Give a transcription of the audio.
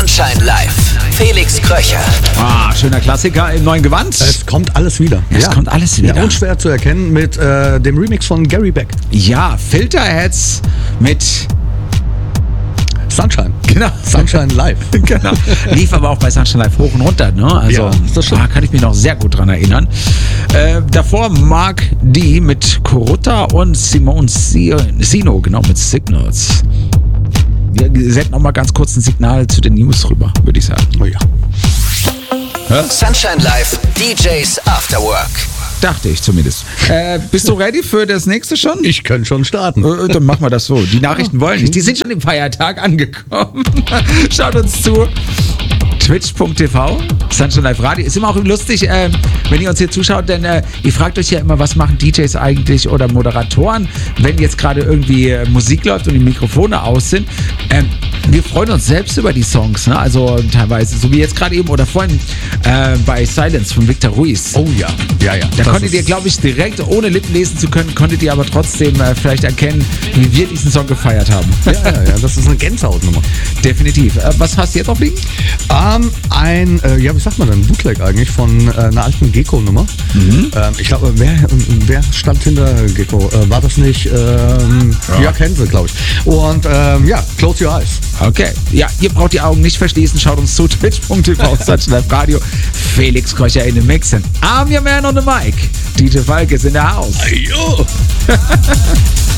Sunshine Live. Felix Kröcher. Schöner Klassiker im neuen Gewand. Es kommt alles wieder. Es kommt alles wieder. Ja, unschwer zu erkennen mit dem Remix von Gary Beck. Ja, Filterheads mit Sunshine. Genau. Sunshine Live. Genau. Lief aber auch bei Sunshine Live hoch und runter, ne? Also, Ja, das stimmt. kann ich mich noch sehr gut dran erinnern. Davor Mark D mit Corutta und Simone Sino, genau, mit Signals. Wir senden noch mal ganz kurz ein Signal zu den News rüber, würde ich sagen. Oh ja. Sunshine Live, DJs After Work. Dachte ich zumindest. Bist du ready für das nächste schon? Ich kann schon starten. Dann machen wir das so. Die Nachrichten wollen nicht. Die sind schon im Feiertag angekommen. Schaut uns zu. Twitch.tv, Sunshine Live Radio. Ist immer auch lustig, wenn ihr uns hier zuschaut, denn ihr fragt euch ja immer, was machen DJs eigentlich oder Moderatoren, wenn jetzt gerade irgendwie Musik läuft und die Mikrofone aus sind. Wir freuen uns selbst über die Songs, ne? Also teilweise, so wie jetzt gerade eben oder vorhin bei Silence von Victor Ruiz. Oh ja. Ja, ja. Da konntet ihr, glaube ich, direkt, ohne Lippen lesen zu können, konntet ihr aber trotzdem vielleicht erkennen, wie wir diesen Song gefeiert haben. Ja, das ist eine Gänsehautnummer. Definitiv. Was hast du jetzt auf liegen? Wie sagt man denn? Bootleg eigentlich von einer alten Gecko-Nummer. Ich glaube, wer stand hinter Gecko? War das nicht Jörg Hense, glaube ich. Und Close Your Eyes. Okay. Ja, ihr braucht die Augen nicht verschließen. Schaut uns zu twitch.tv, Sunshine Live Radio. Felix Kröcher in den Mixen. I'm your man on the mic. DJ Falk ist in der Haus. Ayo.